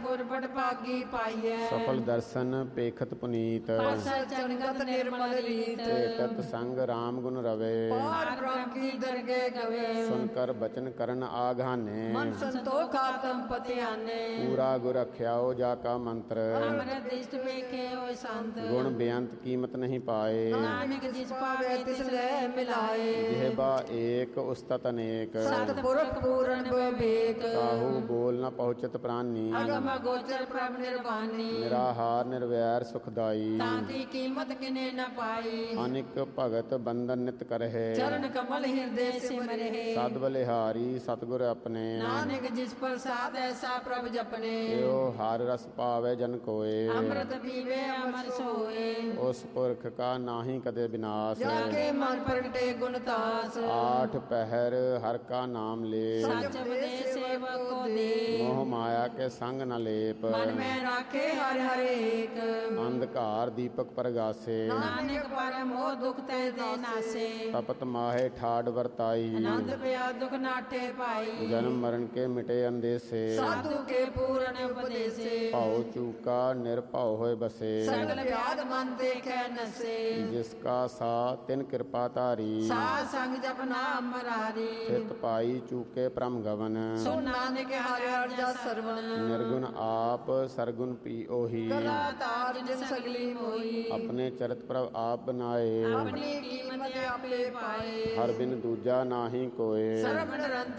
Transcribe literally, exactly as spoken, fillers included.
ਗੁਰ ਪੜ ਭਾਗੀ ਪਾਈਐ। ਸਫਲ ਦਰਸ਼ਨ ਪੇਖਤ ਪੁਨੀਤ ਪਾਸਾ ਚੰਗਤ ਨਿਰਮਲ ਰੀਤ। ਏਕਤ ਸੰਗ ਰਾਮ ਗੁਣ ਰਵੇ ਪਾਰ ਬ੍ਰਹਮ ਕੀ ਦਰਗੇ ਗਵੇ। ਸੁਨ ਕਰ ਬਚਨ ਕਰਨ ਆਘਾਨੇ ਮਨ ਸੰਤੋਖ ਆਤਮ ਪਤਿਆਨੇ। ਪੂਰਾ ਗੁਰ ਰਖਿਆਓ ਜਾ ਕਾ ਮੰਤਰ ਅੰਮ੍ਰਿਤ ਦਿਸ਼ਟ ਵੇਖੇ ਹੋਏ ਸੰਤ। ਗੁਣ ਬੇਅੰਤ ਕੀਮਤ ਨਹੀਂ ਪਾਏ ਨਾਨਕ ਜਿਸ ਪਾਵੇ ਤਿਸ ਲੈ ਮਿਲਾਏ। ਜਿਹਬਾ ਏਕ ਉਸਤਤ ਅਨੇਕ ਸਤਿਪੁਰਖ ਪੂਰਨ ਵਿਵੇਕ। ਕਾਹੂ ਬੋਲ ਨ ਪਹੁੰਚਤ ਪ੍ਰਾਨੀ ਅਗਮ ਗੋਚਰ ਪ੍ਰਭ ਨਿਰਵਾਨੀ। ਨਿਰਾਹਾਰ ਨਿਰਵੈਰ ਸੁਖਦਾਈ ਤਾਂ ਕੀ ਕੀਮਤ ਕਿਨੇ ਨ ਪਾਈ। ਅਨਿਕ ਭਗਤ ਬੰਦਨ ਨਿਤ ਕਰਹਿ ਚਰਨ ਕਮਲ ਹਿਰਦੇ ਸਿਮਰਹਿ। ਸਦ ਬਲਿਹਾਰੀ ਸਤਿਗੁਰ ਆਪਣੇ ਨਾਨਕ ਜਿਸ ਪ੍ਰਸਾਦ ਐਸਾ ਪ੍ਰਭ ਜਪਨੇ। ਏਓ ਹਰ ਰਸ ਪਾਵੇ ਜਨ ਕੋਏ ਅੰਮ੍ਰਿਤ ਪੀਵੇ ਅਮਰ ਸੋਏ। ਉਸ ਪੁਰਖ ਕਾ ਨਾਹੀ ਕਦੇ ਵਿਨਾਸ਼ ਜਾ ਕੇ ਮਨ ਪ੍ਰਗਟੇ ਗੁਣ ਤਾਸ। ਆਠ ਪਹਿਰ ਹਰ ਕਾ ਨਾਮ ਲੇ ਸੱਚ ਬਦੇ ਸੇਵਕ ਕੋ ਦੇ। ਮੋਹ ਮਾਇਆ ਕੇ ਸੰਗ ਨ ਲੇਪ ਮਨ ਮੈਂ ਰਾਖੇ ਹਰ ਹਰੇਕ। ਅੰਧਕਾਰ ਦੀਪਕ ਪ੍ਰਗਾਸੇ ਨਾਨਕ ਪਰਮ ਮੋਹ ਦੁਖ ਤੈ ਦੇ ਨਾਸੇ। ਤਪਤ ਮਾਹੇ ਠਾੜ ਵਰਤਾਈ ਆਨੰਦ ਪਿਆ ਦੁਖ ਨਾਠੇ ਪਾਈ। ਜਨਮ ਮਰਨ ਕੇ ਮਿਟੇ ਅੰਦੇਸੇ ਸਾਧੂ ਕੇ ਪੂਰਨ ਉਪਦੇਸੇ। ਭਾਉ ਚੂਕਾ ਨਿਰਭਉ ਹੋਏ ਬਸੇ ਸਗਲ ਵਿਆਦ ਮਨ ਦੇਖੈ ਨਸੇ। ਜਿਸ ਕਾ ਸਾ ਤਿਨ ਕਿਰਪਾ ਧਾਰੀ ਸਾਧ ਸੰਗ ਜਪ ਨਾਮ ਮਰਾਰੀ। ਚਿਤ ਪਾਈ ਚੂਕੇ ਪ੍ਰਮ ਗਵਨ ਸੁਨ ਨਾਨਕ ਹਰਿ ਹਰਿ ਜਸ ਸਰਵਣ। ਨਿਰਗੁਣ ਆਪ ਸਰਗੁਣ ਪੀ ਉਹੀ ਕਲਾ ਤਾਰ ਜਿਨ ਸਗਲੀ ਮੋਈ। ਆਪਣੇ ਚਰਿਤ ਪ੍ਰਭ ਆਪ ਬਨਾਏ ਆਪਣੀ ਕੀਮਤ ਆਪੇ ਪਾਏ। ਹਰ ਬਿਨ ਦੂਜਾ ਨਾਹੀ ਕੋਏ ਸਰਬ ਨਿਰੰਤ